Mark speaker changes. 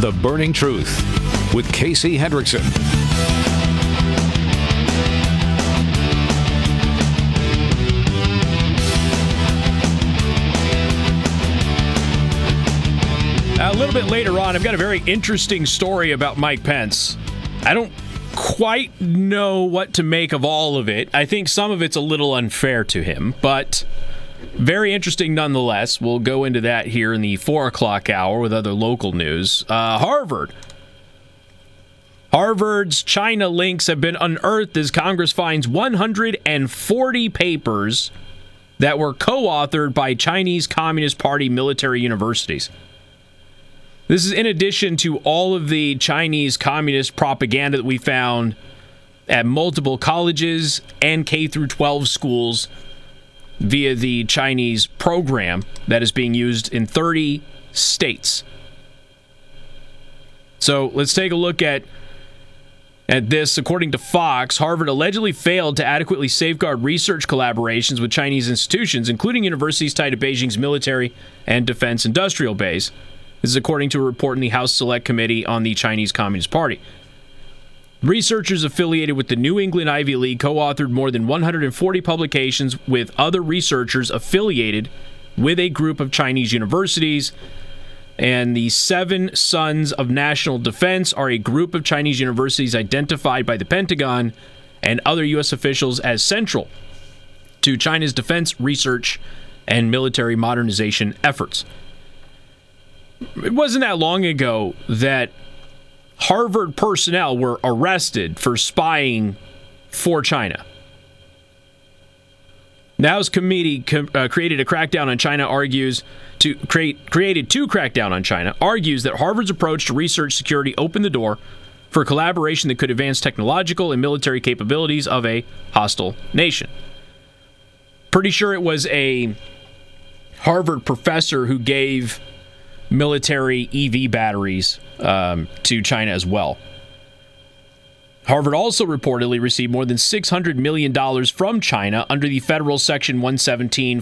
Speaker 1: The Burning Truth with Casey Hendrickson.
Speaker 2: A little bit later on, I've got a very interesting story about Mike Pence. I don't quite know what to make of all of it. I think some of it's a little unfair to him, but very interesting nonetheless. We'll go into that here in the 4 o'clock hour with other local news. Harvard's China links have been unearthed as Congress finds 140 papers that were co-authored by Chinese Communist Party military universities. This is in addition to all of the Chinese communist propaganda that we found at multiple colleges and K-12 schools via the Chinese program that is being used in 30 states. So let's take a look at this. According to Fox, Harvard allegedly failed to adequately safeguard research collaborations with Chinese institutions, including universities tied to Beijing's military and defense industrial base. This is according to a report in the House Select Committee on the Chinese Communist Party. Researchers affiliated with the New England Ivy League co-authored more than 140 publications with other researchers affiliated with a group of Chinese universities. And the Seven Sons of National Defense are a group of Chinese universities identified by the Pentagon and other U.S. officials as central to China's defense research and military modernization efforts. It wasn't that long ago that Harvard personnel were arrested for spying for China. Now's committee created to crack down on China argues that Harvard's approach to research security opened the door for collaboration that could advance technological and military capabilities of a hostile nation. Pretty sure it was a Harvard professor who gave military EV batteries to China as well. Harvard also reportedly received more than $600 million from China under the federal Section 117